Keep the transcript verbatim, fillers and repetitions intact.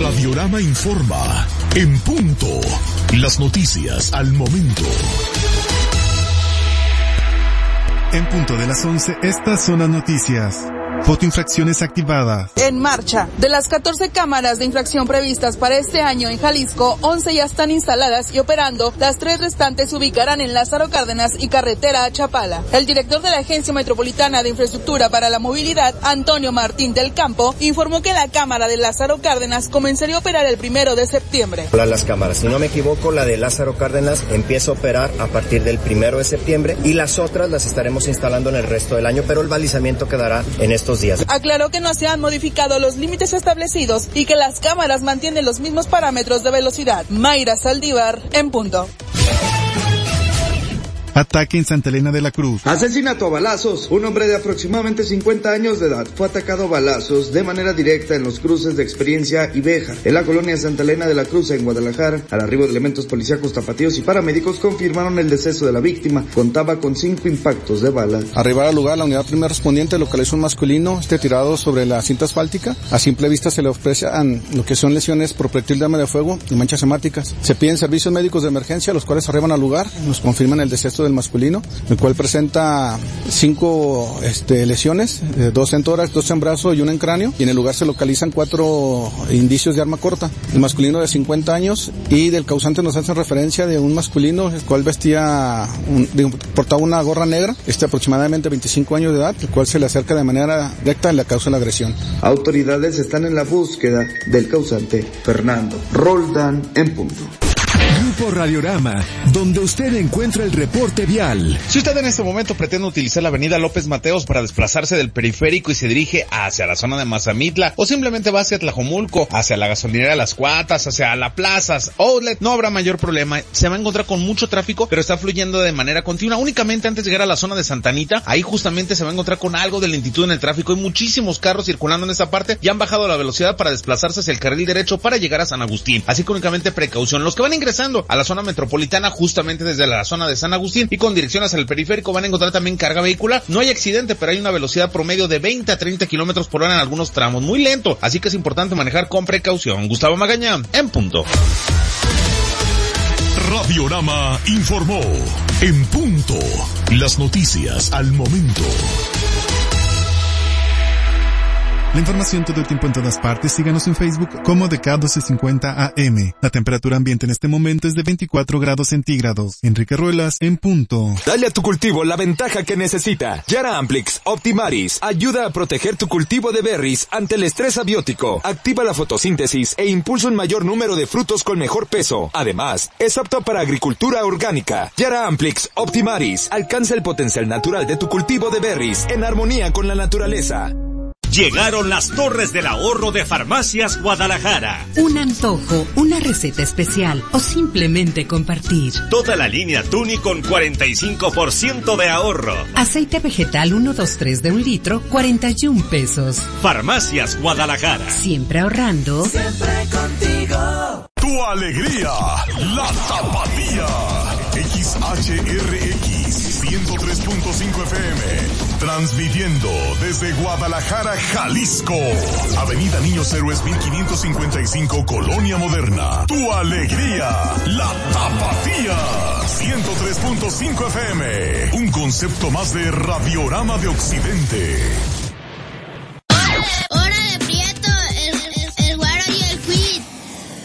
Radiorama informa. En punto. Las noticias al momento. En punto de las once, estas son las noticias. Fotoinfracciones activadas. En marcha. De las catorce cámaras de infracción previstas para este año en Jalisco, once ya están instaladas y operando. Las tres restantes se ubicarán en Lázaro Cárdenas y carretera a Chapala. El director de la Agencia Metropolitana de Infraestructura para la Movilidad, Antonio Martín del Campo, informó que la cámara de Lázaro Cárdenas comenzaría a operar el primero de septiembre. Las cámaras, si no me equivoco, la de Lázaro Cárdenas empieza a operar a partir del primero de septiembre y las otras las estaremos instalando en el resto del año, pero el balizamiento quedará en estos días. Aclaró que no se han modificado los límites establecidos y que las cámaras mantienen los mismos parámetros de velocidad. Mayra Saldívar, en punto. Ataque en Santa Elena de la Cruz. Asesinato a balazos. Un hombre de aproximadamente cincuenta años de edad fue atacado a balazos de manera directa en los cruces de Experiencia y Béjar, en la colonia Santa Elena de la Cruz, en Guadalajara. Al arribo de elementos policíacos, tapatíos y paramédicos confirmaron el deceso de la víctima. Contaba con cinco impactos de bala. Arribar al lugar, la unidad primera respondiente localizó un masculino este tirado sobre la cinta asfáltica. A simple vista se le ofrecen lo que son lesiones por proyectil de arma de fuego y manchas hemáticas. Se piden servicios médicos de emergencia, los cuales arriban al lugar, nos confirman el deceso del masculino, el cual presenta cinco este, lesiones, eh, dos en tórax, dos en brazo y una en cráneo, y en el lugar se localizan cuatro indicios de arma corta. El masculino de cincuenta años y del causante nos hacen referencia de un masculino el cual vestía, un, de, portaba una gorra negra, este aproximadamente veinticinco años de edad, el cual se le acerca de manera directa en la causa de la agresión. Autoridades están en la búsqueda del causante. Fernando Roldán, en punto. Grupo Radiorama, donde usted encuentra el reporte vial. Si usted en este momento pretende utilizar la avenida López Mateos para desplazarse del periférico y se dirige hacia la zona de Mazamitla, o simplemente va hacia Tlajomulco, hacia la gasolinera Las Cuatas, hacia la plaza Outlet, no habrá mayor problema. Se va a encontrar con mucho tráfico, pero está fluyendo de manera continua. Únicamente antes de llegar a la zona de Santa Anita, ahí justamente se va a encontrar con algo de lentitud en el tráfico. Hay muchísimos carros circulando en esta parte y han bajado la velocidad para desplazarse hacia el carril derecho para llegar a San Agustín. Así que únicamente precaución. Los que van ingresando a la zona metropolitana justamente desde la zona de San Agustín y con dirección hacia el periférico van a encontrar también carga vehicular. No hay accidente, pero hay una velocidad promedio de veinte a treinta kilómetros por hora en algunos tramos, muy lento, así que es importante manejar con precaución. Gustavo Magaña, en punto. Radiorama informó. En punto. Las noticias al momento. La información todo el tiempo en todas partes. Síganos en Facebook como D K doce cincuenta A M. La temperatura ambiente en este momento es de veinticuatro grados centígrados. Enrique Ruelas, en punto. Dale a tu cultivo la ventaja que necesita. Yara Amplix Optimaris ayuda a proteger tu cultivo de berries ante el estrés abiótico. Activa la fotosíntesis e impulsa un mayor número de frutos con mejor peso. Además, es apto para agricultura orgánica. Yara Amplix Optimaris alcanza el potencial natural de tu cultivo de berries en armonía con la naturaleza. Llegaron las Torres del Ahorro de Farmacias Guadalajara. Un antojo, una receta especial o simplemente compartir. Toda la línea Tuni con cuarenta y cinco por ciento de ahorro. Aceite vegetal uno dos tres de un litro, cuarenta y un pesos. Farmacias Guadalajara. Siempre ahorrando. Siempre contigo. Tu alegría, la Tapatía. X H R X ciento tres punto cinco F M. Transmitiendo desde Guadalajara, Jalisco. Avenida Niños Héroes mil quinientos cincuenta y cinco, Colonia Moderna. Tu alegría, la Tapatía. ciento tres punto cinco F M. Un concepto más de Radiorama de Occidente.